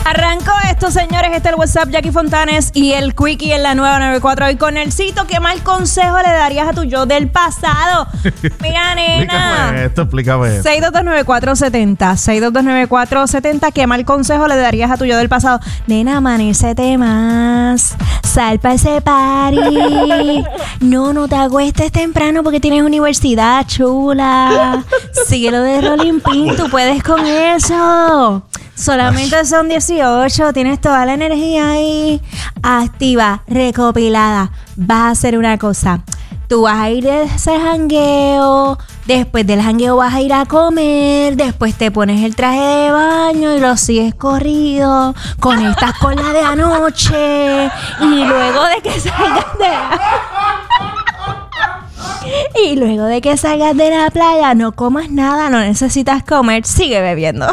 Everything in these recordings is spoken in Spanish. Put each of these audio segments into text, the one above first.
Arrancó esto, señores. Este es el WhatsApp, Jackie Fontanes y el Quickie en la nueva 94. Hoy con Elcito, ¿qué mal consejo le darías a tu yo del pasado? Mira, nena. Explícame esto. 6229470. 6229470. ¿Qué mal consejo le darías a tu yo del pasado? Nena, amanecete más. Sal para ese party. No te acuestes temprano porque tienes universidad, chula. Síguelo de Rolling Pin. Tú puedes con eso. Solamente son 18, tienes toda la energía ahí activa, recopilada. Vas a hacer una cosa. Tú vas a ir a ese jangueo, después del jangueo vas a ir a comer, después te pones el traje de baño y lo sigues corrido, conectas con la de anoche y luego de que salgas de la playa no comas nada, no necesitas comer, sigue bebiendo.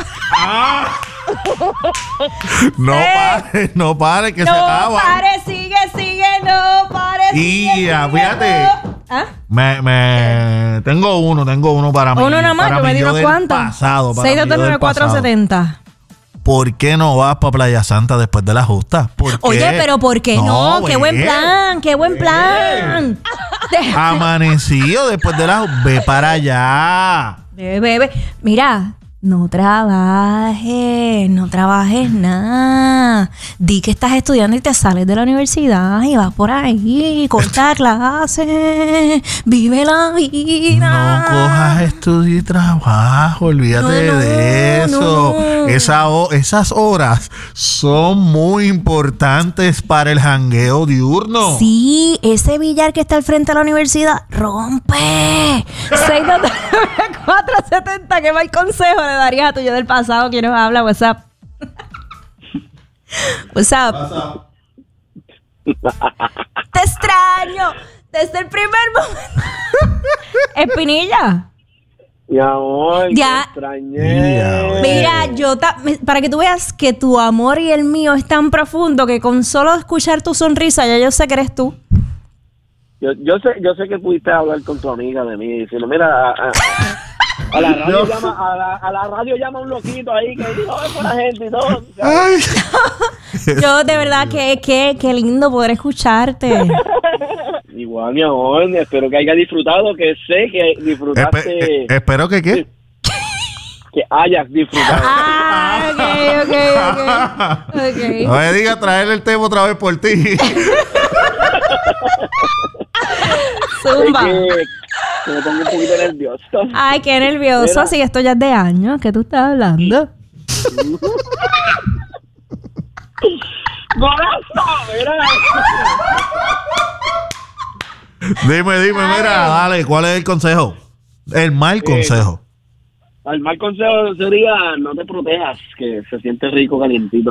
No pare, que se acaba. No pare, sigue, no pare. Y ya, fíjate. ¿Ah? Tengo uno para mí. Uno nada más, yo me digo cuánto. 6229470. ¿Por qué no vas para Playa Santa después de la justa? Oye, pero ¿por qué no? ¡Qué buen plan! ¡Qué buen plan! Amanecido después de la... Ve para allá. Bebe. Mira, no trabajes nada. Di que estás estudiando y te sales de la universidad y vas por ahí, corta clases, vive la vida. No cojas estudio y trabajo, olvídate de eso. Esas horas son muy importantes para el jangueo diurno. Sí, ese billar que está al frente de la universidad, rompe. 6229470, ¿qué mal consejo le darías a tu yo del pasado? ¿Quién nos habla? WhatsApp. WhatsApp. Te extraño desde el primer momento. Espinilla. Mi amor, ya. te extrañé. Mira, para que tú veas que tu amor y el mío es tan profundo que con solo escuchar tu sonrisa ya yo sé que eres tú. Yo sé que pudiste hablar con tu amiga de mí y decirle, mira, a la radio a la radio llama un loquito ahí que dijo, es buena gente y todo. Yo de verdad que lindo poder escucharte. Igual, mi amor, espero que hayas disfrutado, que sé que disfrutaste. Espero que ¿qué? Que hayas disfrutado. Okay. No me digas traerle el tema otra vez por ti. Zumba. Que me pongo un poquito nervioso. Ay, qué nervioso. Mira. Sí, esto ya es de años. ¿Qué tú estás hablando? ¡Golazo! Mira. Dime, mira, dale, ¿cuál es el consejo? El mal consejo. El mal consejo sería no te protejas, que se siente rico calientito.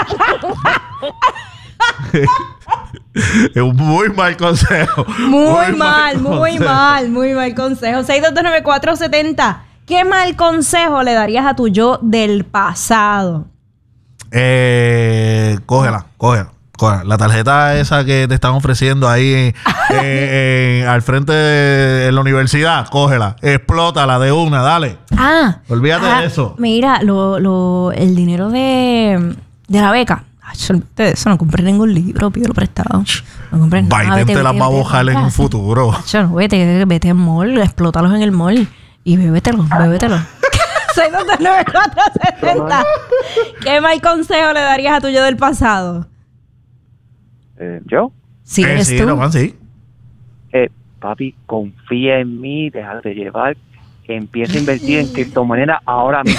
Es un muy mal consejo. Muy mal consejo. 6229470. ¿Qué mal consejo le darías a tu yo del pasado? Cógela. La tarjeta esa que te están ofreciendo ahí al frente de la universidad, cógela, explótala de una, dale. Olvídate de eso. Mira, el dinero de la beca. Eso no compré ningún libro, pídelo prestado. No compré nada. Biden te las va a bojar en un futuro. Vete al mall, explótalos en el mall y bébetelo. 6229470. ¿Qué mal consejo le darías a tu yo del pasado? ¿Yo? Sí, eres sí, tú. Román, sí. Papi, confía en mí, déjate llevar, empieza a invertir en criptomonedas ahora mismo.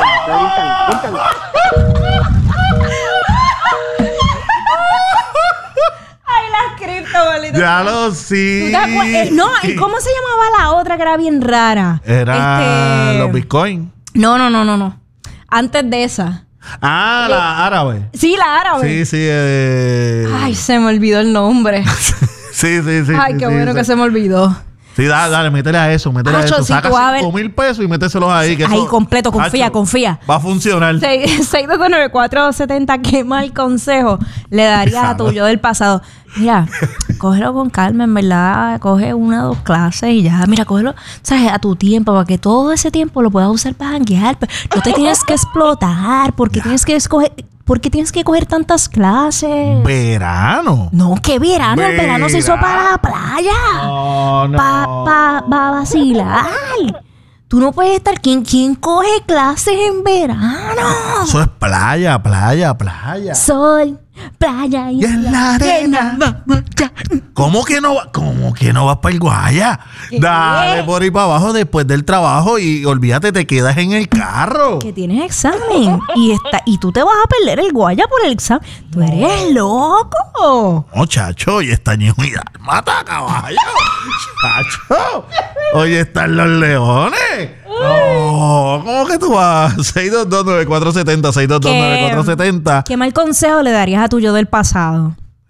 Ay, las criptomonedas. Ya lo sí. No, ¿y cómo se llamaba la otra que era bien rara? Era los Bitcoin. No. Antes de esa. La árabe. Sí, la árabe. Sí. Ay, se me olvidó el nombre. Sí. Ay, qué bueno que se me olvidó. Sí, dale, métele a eso. Saca 5,000 pesos y méteselos ahí. Que ahí eso, completo, confía. Va a funcionar. 6229470. Qué mal consejo le darías a tu yo del pasado. Mira, cógelo con calma, en verdad. Coge 1 o 2 clases y ya. Mira, cógelo, ¿sabes? A tu tiempo, para que todo ese tiempo lo puedas usar para janguear. No te tienes que explotar porque tienes que escoger... ¿Por qué tienes que coger tantas clases? Verano. No, ¿qué verano? El verano se hizo para la playa. No. Pa vacilar. Tú no puedes estar... ¿Quién coge clases en verano? Eso es playa. Sol, playa y en la arena. ¿Cómo que no vas para el Guaya? Dale por ahí para abajo después del trabajo y olvídate, te quedas en el carro. Que tienes examen y tú te vas a perder el Guaya por el examen. Tú eres loco. No, chacho, hoy está Ñejo y mata caballo. Chacho, hoy están los leones. No, ¿cómo que tú vas? 6229470, 6229470. ¿Qué mal consejo le darías a tu yo del pasado?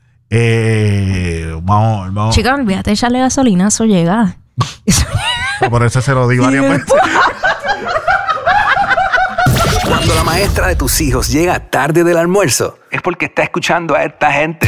Vamos. Chica, olvídate de echarle gasolina, eso llega. Por eso se lo digo varias veces. Cuando la maestra de tus hijos llega tarde del almuerzo, es porque está escuchando a esta gente.